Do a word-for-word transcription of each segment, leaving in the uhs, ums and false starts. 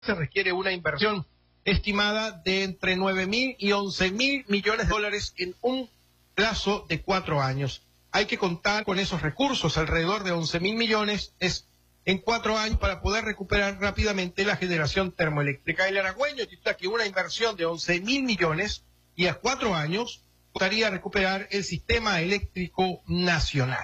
se requiere una inversión estimada de entre nueve mil y once mil millones de dólares en un plazo de cuatro años. Hay que contar con esos recursos, alrededor de once mil millones es en cuatro años para poder recuperar rápidamente la generación termoeléctrica. El aragüeño titula que una inversión de once mil millones y a cuatro años costaría recuperar el sistema eléctrico nacional.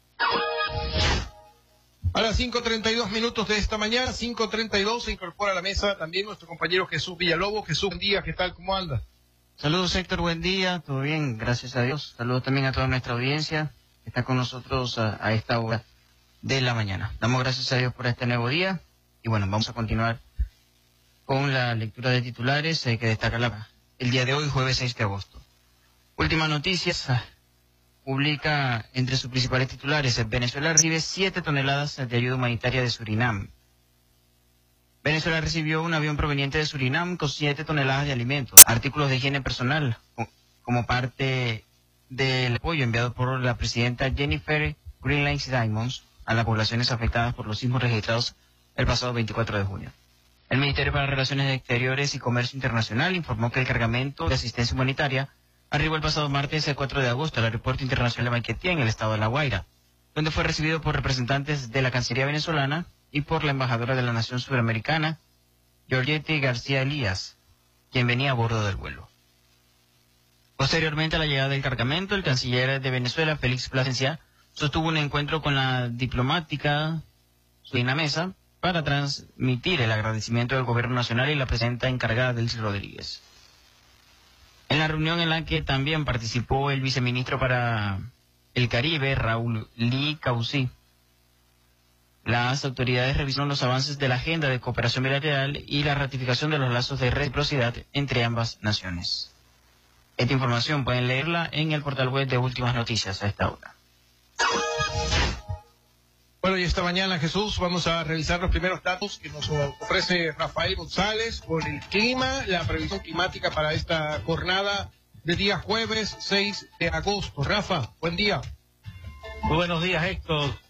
A las cinco treinta y dos minutos de esta mañana, cinco treinta y dos, se incorpora a la mesa también nuestro compañero Jesús Villalobos. Jesús, buen día, ¿qué tal? ¿Cómo anda? Saludos, Héctor, buen día, todo bien, gracias a Dios. Saludos también a toda nuestra audiencia que está con nosotros a, a esta hora de la mañana. Damos gracias a Dios por este nuevo día y bueno, vamos a continuar con la lectura de titulares eh, que destaca la, el día de hoy, jueves seis de agosto. Últimas noticias. Publica entre sus principales titulares: Venezuela recibe siete toneladas de ayuda humanitaria de Surinam. Venezuela recibió un avión proveniente de Surinam con siete toneladas de alimentos, artículos de higiene personal, como parte del apoyo enviado por la presidenta Jennifer Greenland Diamonds a las poblaciones afectadas por los sismos registrados el pasado veinticuatro de junio. El Ministerio para Relaciones Exteriores y Comercio Internacional informó que el cargamento de asistencia humanitaria arribó el pasado martes, el cuatro de agosto, al Aeropuerto Internacional de Maiquetía, en el estado de La Guaira, donde fue recibido por representantes de la Cancillería venezolana y por la embajadora de la Nación Suramericana, Georgette García Elías, quien venía a bordo del vuelo. Posteriormente a la llegada del cargamento, el canciller de Venezuela, Félix Plasencia, sostuvo un encuentro con la diplomática surinamesa para transmitir el agradecimiento del gobierno nacional y la presidenta encargada, Delcy Rodríguez. En la reunión en la que también participó el viceministro para el Caribe, Raúl Lee Causí, las autoridades revisaron los avances de la agenda de cooperación bilateral y la ratificación de los lazos de reciprocidad entre ambas naciones. Esta información pueden leerla en el portal web de Últimas Noticias a esta hora. Bueno, y esta mañana, Jesús, vamos a revisar los primeros datos que nos ofrece Rafael González por el clima, la previsión climática para esta jornada del día jueves seis de agosto. Rafa, buen día. Muy buenos días, Héctor.